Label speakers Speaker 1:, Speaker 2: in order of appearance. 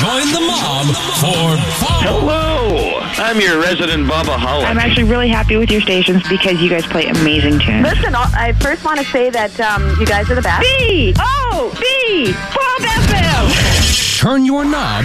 Speaker 1: Join the mob for Bubba.
Speaker 2: Hello, I'm your resident Bubba-holic.
Speaker 3: I'm actually really happy with your stations because you guys play amazing tunes.
Speaker 4: Listen, I first want to say that you guys are the best.
Speaker 3: B-O-B, Bob FM.
Speaker 1: Turn your knob